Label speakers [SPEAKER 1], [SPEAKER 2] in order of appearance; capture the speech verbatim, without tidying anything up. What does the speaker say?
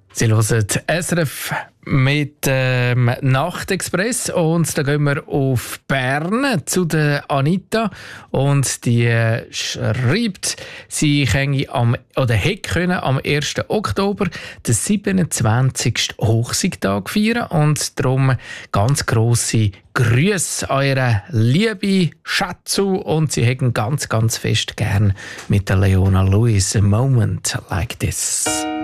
[SPEAKER 1] Sie hören S R F mit dem ähm, Nachtexpress und da gehen wir auf Bern zu der Anita und die äh, schreibt, sie könne am, oder hätte können am ersten Oktober den siebenundzwanzigsten Hochsiegtag feiern und darum ganz grosse Grüße an ihre liebe Schatzu und sie hätten ganz, ganz fest gern mit der Leona Lewis «A Moment Like This».